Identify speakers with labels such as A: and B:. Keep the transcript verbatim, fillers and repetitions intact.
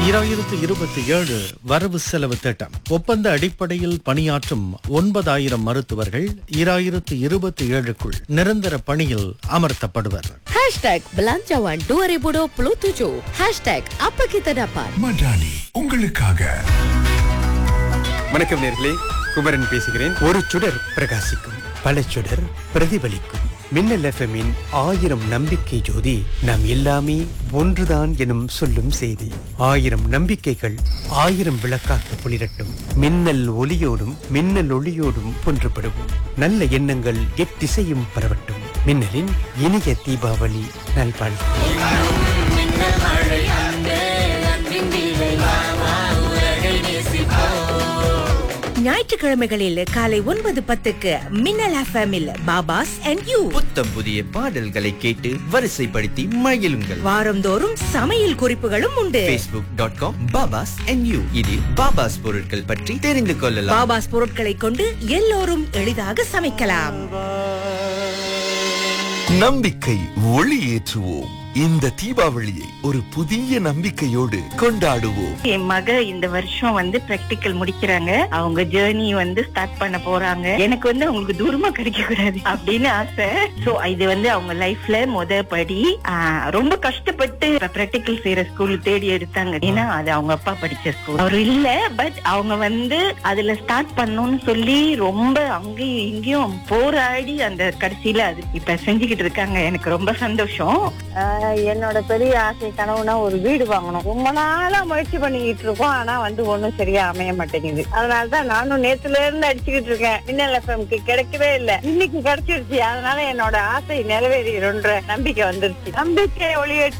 A: இராயிரத்து இருபத்தி ஏழு வரவு செலவு திட்டம் ஒப்பந்த அடிப்படையில் பணியாற்றும் ஒன்பதாயிரம் மருத்துவர்கள் இராயிரத்து இருபத்தி ஏழுக்குள் நிரந்தர பணியில் அமர்த்தப்படுவர்.
B: Hashtag Belanjawan dua ribu dua puluh tujuh. Hashtag apa kita dapat.
C: Madani உங்களுக்காக.
D: வணக்கம் நேர்களே, குமரன் பேசுகிறேன். ஒரு சுடர் பிரகாசிக்கும், பல சுடர் பிரதிபலிக்கும். மின்னல் எஃப்எம்மின் ஆயிரம் நம்பிக்கை ஜோதி நாம் எல்லாமே ஒன்றுதான் எனும் சொல்லும் செய்தி. ஆயிரம் நம்பிக்கைகள் ஆயிரம் விளக்காக ஒளிரட்டும். மின்னல் ஒளியோடும் மின்னல் ஒளியோடும் ஒன்றுபடுவோம். நல்ல எண்ணங்கள் எத்திசையும் பரவட்டும். மின்னலின் இனிய தீபாவளி நல்வாழ்வு.
E: ஞாயிற்றுக்கிழமைகளில் காலை ஒன்பது பத்துக்கு மின்னல் எஃப்எம்மில் பாபாஸ் அண்ட் யூ
F: புத்தம் புதிய பாடல்களை கேட்டு வரிசைப்படுத்தி மகிழுங்கள்.
E: வாரந்தோறும் சமையல் குறிப்புகளும் உண்டு.
F: facebook டாட் காம் பாபாஸ் அண்ட் யூ இதில் பாபாஸ் பொருட்கள் பற்றி தெரிந்து கொள்ளலாம்.
E: பாபாஸ் பொருட்களை கொண்டு எல்லோரும் எளிதாக சமைக்கலாம்.
C: நம்பிக்கை ஒளியேற்றுவோம். இந்த தீபாவளியை ஒரு புதிய நம்பிக்கையோடு கொண்டாடுவோம்.
G: என் மக இந்த வருஷம் வந்து பிராக்டிக்கல் முடிக்கிறாங்க. அவங்க ஜேர்னி வந்து ஸ்டார்ட் பண்ண போறாங்க. எனக்கு வந்து அவங்களுக்கு தூரமா கிடைக்க கூடாது அப்படின்னு ஆசை. சோ இது வந்து அவங்க லைஃப்ல முத படி. ரொம்ப கஷ்டப்பட்டு பிராக்டிக்கல் செய்யற ஸ்கூல் தேடி எடுத்தாங்க. ஏன்னா அது அவங்க அப்பா படிச்ச ஸ்கூல். அவரு இல்ல, பட் அவங்க வந்து அதுல ஸ்டார்ட் பண்ணணும்னு சொல்லி ரொம்ப அங்கேயும் இங்கேயும் போராடி அந்த கடைசியில அது இப்ப செஞ்சுக்கிட்டு இருக்காங்க. எனக்கு ரொம்ப சந்தோஷம்.
H: என்னோட பெரிய ஆசை கனவுனா ஒரு வீடு வாங்கணும். ரொம்ப நாளா முயற்சி பண்ணிக்கிட்டு இருக்கோம். ஆனா வந்து ஒண்ணும் சரியா அமைய மாட்டேங்குது. அதனாலதான் நானும் நேத்துல இருந்து அடிச்சுக்கிட்டு இருக்கேன். மின்னல் எஃப்எம்க்கு கிடைக்கவே இல்லை. இன்னைக்கு கிடைச்சிருச்சு. அதனால என்னோட ஆசை நிறைவேறின்ற நம்பிக்கை வந்துருச்சு. நம்பிக்கை ஒளியேற்று